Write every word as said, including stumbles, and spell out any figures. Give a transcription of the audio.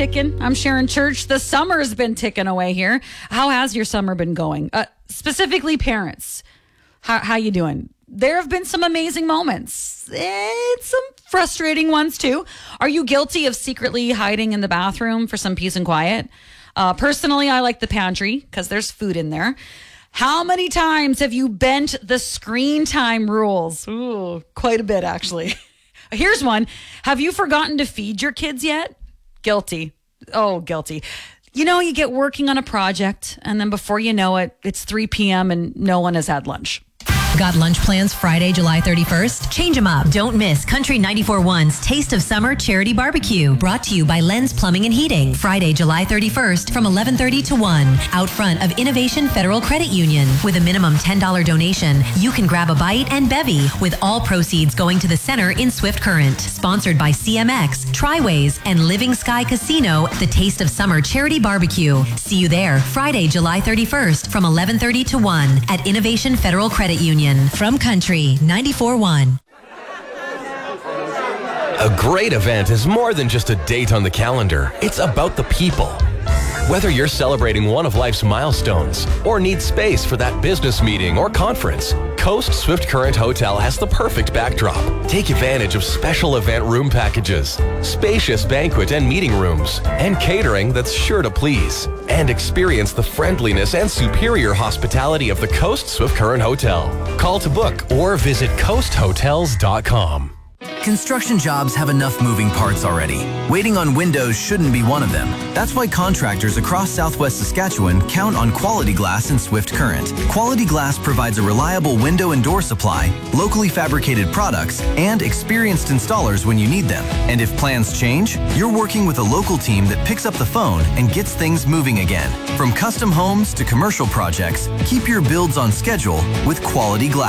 ticking. I'm Sharon Church. The summer's been ticking away here. How has your summer been going? Uh, specifically, parents. How how you doing? There have been some amazing moments. And some frustrating ones, too. Are you guilty of secretly hiding in the bathroom for some peace and quiet? Uh, personally, I like the pantry because there's food in there. How many times have you bent the screen time rules? Ooh, quite a bit, actually. Here's one. Have you forgotten to feed your kids yet? Guilty. Oh, guilty. You know, you get working on a project, and then before you know it, it's three p.m. and no one has had lunch. Got lunch plans Friday, July thirty-first? Change them up. Don't miss Country ninety-four point one's Taste of Summer Charity Barbecue. Brought to you by Lens Plumbing and Heating. Friday, July thirty-first from eleven thirty to one. Out front of Innovation Federal Credit Union. With a minimum ten dollars donation, you can grab a bite and bevy, with all proceeds going to the center in Swift Current. Sponsored by C M X, Triways, and Living Sky Casino. The Taste of Summer Charity Barbecue. See you there Friday, July thirty-first from eleven thirty to one at Innovation Federal Credit Union. From Country ninety-four point one. A great event is more than just a date on the calendar. It's about the people. Whether you're celebrating one of life's milestones or need space for that business meeting or conference, Coast Swift Current Hotel has the perfect backdrop. Take advantage of special event room packages, spacious banquet and meeting rooms, and catering that's sure to please. And experience the friendliness and superior hospitality of the Coast Swift Current Hotel. Call to book or visit coast hotels dot com. Construction jobs have enough moving parts already. Waiting on windows shouldn't be one of them. That's why contractors across Southwest Saskatchewan count on Quality Glass and Swift Current. Quality Glass provides a reliable window and door supply, locally fabricated products, and experienced installers when you need them. And if plans change, you're working with a local team that picks up the phone and gets things moving again. From custom homes to commercial projects, keep your builds on schedule with Quality Glass.